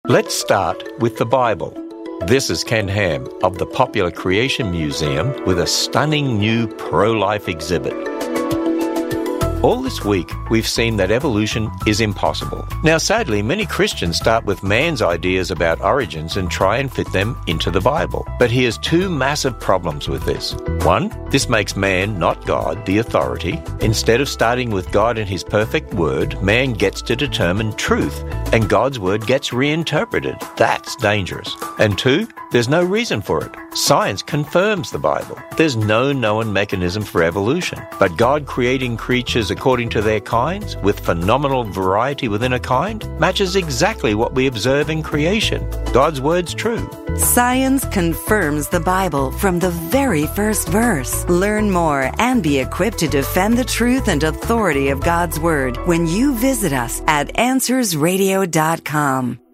Let's start with the Bible. This is Ken Ham of the Popular Creation Museum with a stunning new pro-life exhibit. All this week, we've seen that evolution is impossible. Now, sadly, many Christians start with man's ideas about origins and try and fit them into the Bible. But here's two massive problems with this. One, this makes man, not God, the authority. Instead of starting with God and his perfect word, man gets to determine truth, and God's word gets reinterpreted. That's dangerous. And two, there's no reason for it. Science confirms the Bible. There's no known mechanism for evolution. But God creating creatures according to their kinds, with phenomenal variety within a kind, matches exactly what we observe in creation. God's word's true. Science confirms the Bible from the very first verse. Learn more and be equipped to defend the truth and authority of God's word when you visit us at AnswersRadio.com.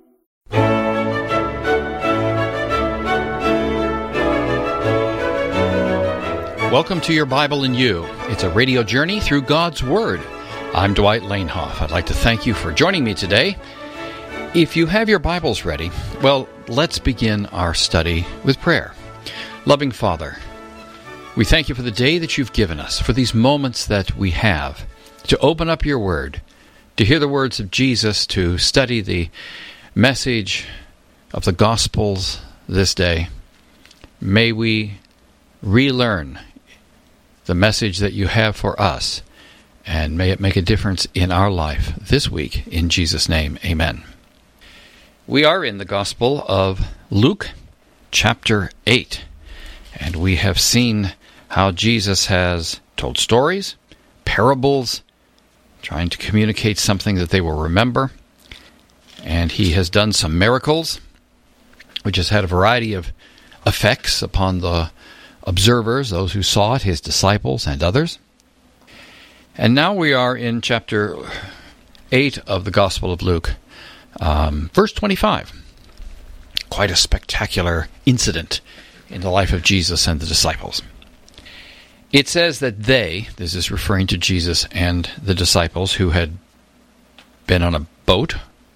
Welcome to Your Bible and You. It's a radio journey through God's Word. I'm Dwight Lanehoff. I'd like to thank you for joining me today. If you have your Bibles ready, well, let's begin our study with prayer. Loving Father, we thank you for the day that you've given us, for these moments that we have to open up your Word, to hear the words of Jesus, to study the message of the Gospels this day. May we relearn the message that you have for us, and may it make a difference in our life this week. In Jesus' name, amen. We are in the Gospel of Luke, chapter 8, and we have seen how Jesus has told stories, parables, trying to communicate something that they will remember, and he has done some miracles, which has had a variety of effects upon the observers, those who saw it, his disciples and others. And now we are in chapter 8 of the Gospel of Luke, verse 25. Quite a spectacular incident in the life of Jesus and the disciples. It says that they, this is referring to Jesus and the disciples who had been on a boat,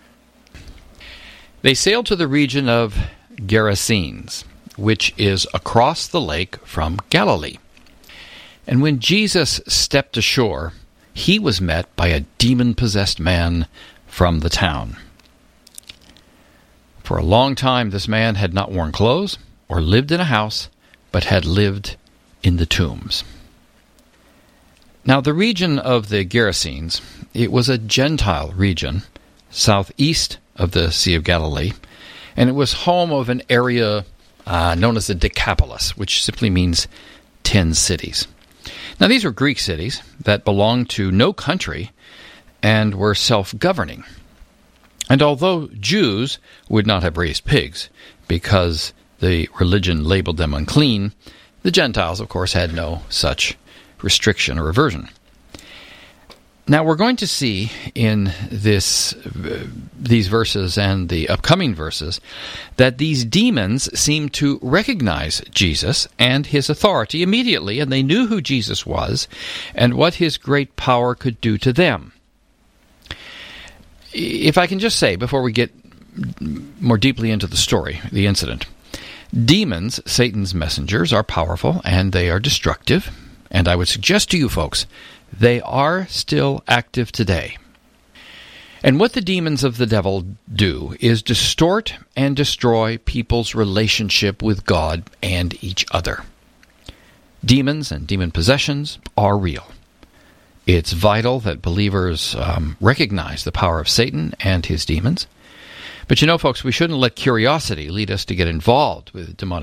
they sailed to the region of Gerasenes, which is across the lake from Galilee. And when Jesus stepped ashore, he was met by a demon-possessed man from the town. For a long time, this man had not worn clothes or lived in a house, but had lived in the tombs. Now, the region of the Gerasenes, it was a Gentile region, southeast of the Sea of Galilee, and it was home of an area known as the Decapolis, which simply means 10 cities. Now, these were Greek cities that belonged to no country and were self-governing. And although Jews would not have raised pigs because the religion labeled them unclean, the Gentiles, of course, had no such restriction or aversion. Now, we're going to see in these verses and the upcoming verses that these demons seem to recognize Jesus and his authority immediately, and they knew who Jesus was and what his great power could do to them. If I can just say, before we get more deeply into the story, the incident, demons, Satan's messengers, are powerful and they are destructive, and I would suggest to you folks, they are still active today. And what the demons of the devil do is distort and destroy people's relationship with God and each other. Demons and demon possessions are real. It's vital that believers recognize the power of Satan and his demons. But you know, folks, we shouldn't let curiosity lead us to get involved with demonic